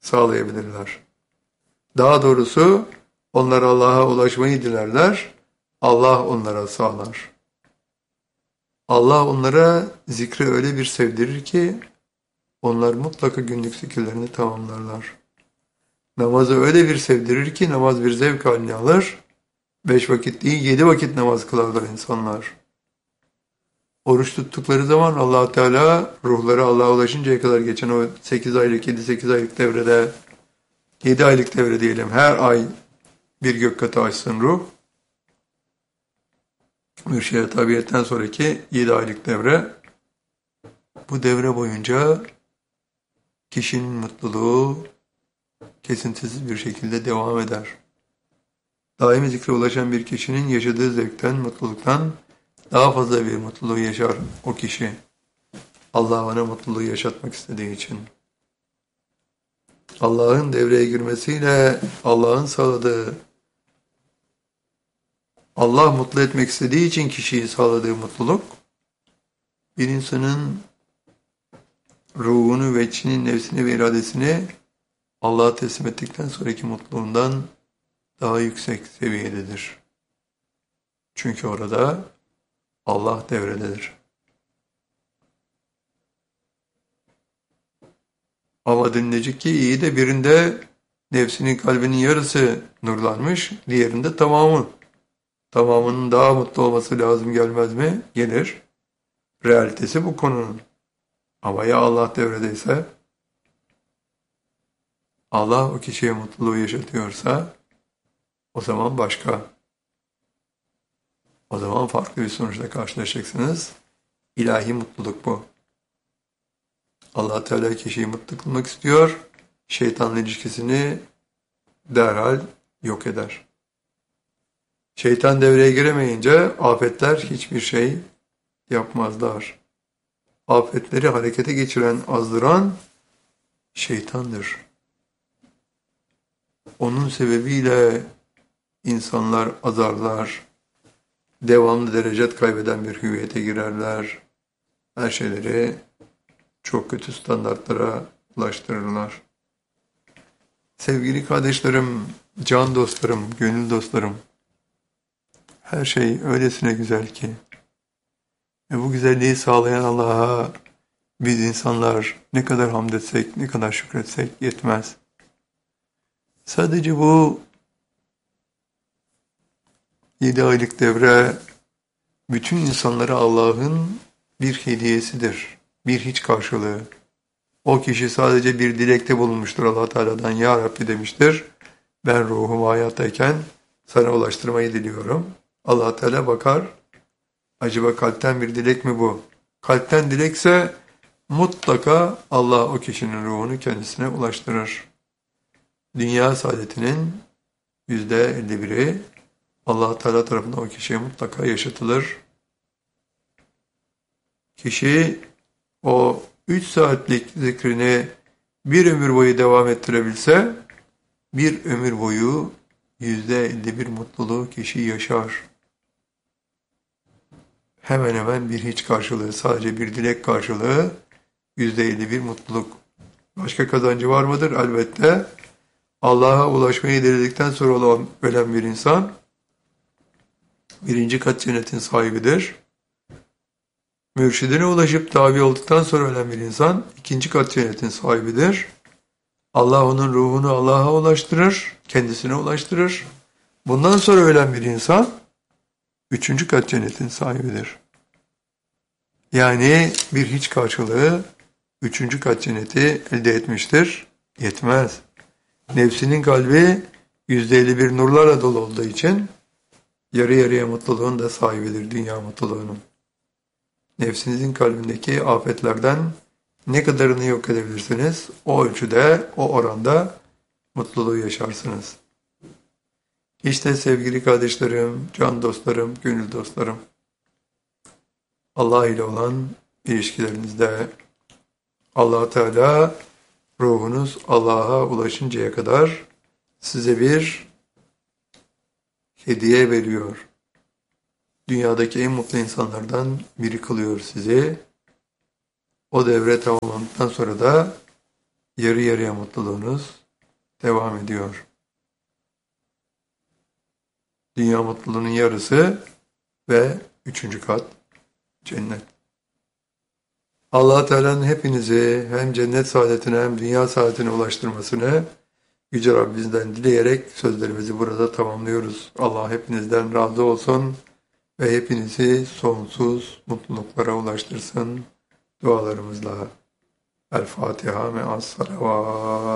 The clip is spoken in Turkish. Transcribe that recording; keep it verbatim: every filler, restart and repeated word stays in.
sağlayabilirler. Daha doğrusu onlar Allah'a ulaşmayı dilerler, Allah onlara sağlar. Allah onlara zikri öyle bir sevdirir ki onlar mutlaka günlük zikirlerini tamamlarlar. Namazı öyle bir sevdirir ki namaz bir zevk haline alır. Beş vakit değil, yedi vakit namaz kılarlar insanlar. Oruç tuttukları zaman Allah Teala ruhları Allah'a ulaşıncaya kadar geçen o sekiz aylık, yedi sekiz aylık devrede, yedi aylık devre diyelim, her ay bir gök katı açsın ruh. Mürşide tabiyetten sonraki yedi aylık devre. Bu devre boyunca kişinin mutluluğu kesintisiz bir şekilde devam eder. Daimi zikre ulaşan bir kişinin yaşadığı zevkten, mutluluktan daha fazla bir mutluluğu yaşar o kişi. Allah ona mutluluğu yaşatmak istediği için. Allah'ın devreye girmesiyle Allah'ın sağladığı, Allah mutlu etmek istediği için kişiyi sağladığı mutluluk, bir insanın ruhunu ve içinin nefsini ve iradesini Allah'a teslim ettikten sonraki mutluluğundan daha yüksek seviyededir. Çünkü orada Allah devrededir. Ama dinlecek ki iyi de birinde nefsinin kalbinin yarısı nurlanmış, diğerinde tamamı. Tamamının daha mutlu olması lazım gelmez mi? Gelir. Realitesi bu konunun. Ama ya Allah devredeyse, Allah o kişiye mutluluğu yaşatıyorsa, o zaman başka. O zaman farklı bir sonuçla karşılaşacaksınız. İlahi mutluluk bu. Allah Teala kişiyi mutlu kılmak istiyor. Şeytanla ilişkisini derhal yok eder. Şeytan devreye giremeyince afetler hiçbir şey yapmazlar. Afetleri harekete geçiren, azdıran şeytandır. Onun sebebiyle insanlar azarlar, devamlı derecet kaybeden bir hüviyete girerler. Her şeyleri çok kötü standartlara ulaştırırlar. Sevgili kardeşlerim, can dostlarım, gönül dostlarım, her şey öylesine güzel ki ve bu güzelliği sağlayan Allah'a biz insanlar ne kadar hamd etsek, ne kadar şükretsek yetmez. Sadece bu yedi aylık devre bütün insanlara Allah'ın bir hediyesidir, bir hiç karşılığı. O kişi sadece bir dilekte bulunmuştur Allah Teala'dan, Ya Rabbi demiştir. Ben ruhumu hayattayken sana ulaştırmayı diliyorum. Allah Teala bakar, acaba kalpten bir dilek mi bu? Kalpten dilekse mutlaka Allah o kişinin ruhunu kendisine ulaştırır. Dünya saadetinin yüzde elli biri Allah Teala tarafından o kişiye mutlaka yaşatılır. Kişi o üç saatlik zikrini bir ömür boyu devam ettirebilse, bir ömür boyu yüzde elli bir mutluluğu kişi yaşar. Hemen hemen bir hiç karşılığı, sadece bir dilek karşılığı yüzde elli bir mutluluk. Başka kazancı var mıdır? Elbette. Allah'a ulaşmayı diledikten sonra olan ölen bir insan birinci kat cennetin sahibidir. Mürşidine ulaşıp tabi olduktan sonra ölen bir insan ikinci kat cennetin sahibidir. Allah onun ruhunu Allah'a ulaştırır, kendisine ulaştırır. Bundan sonra ölen bir insan üçüncü kat cennetin sahibidir. Yani bir hiç karşılığı üçüncü kat cenneti elde etmiştir. Yetmez. Nefsinin kalbi yüzde elli bir nurlarla dolu olduğu için yarı yarıya mutluluğun da sahibidir, dünya mutluluğunun. Nefsinizin kalbindeki afetlerden ne kadarını yok edebilirsiniz, o ölçüde, o oranda mutluluğu yaşarsınız. İşte sevgili kardeşlerim, can dostlarım, gönül dostlarım, Allah ile olan ilişkilerinizde Allah Teala ruhunuz Allah'a ulaşıncaya kadar size bir hediye veriyor. Dünyadaki en mutlu insanlardan biri kılıyor sizi. O devre tamamlandıktan sonra da yarı yarıya mutluluğunuz devam ediyor. Dünya mutluluğunun yarısı ve üçüncü kat cennet. Allah Teala'nın hepinizi hem cennet saadetine hem dünya saadetine ulaştırmasını Yüce Rabbimizden dileyerek sözlerimizi burada tamamlıyoruz. Allah hepinizden razı olsun ve hepinizi sonsuz mutluluklara ulaştırsın dualarımızla. El Fatiha me'as salavat.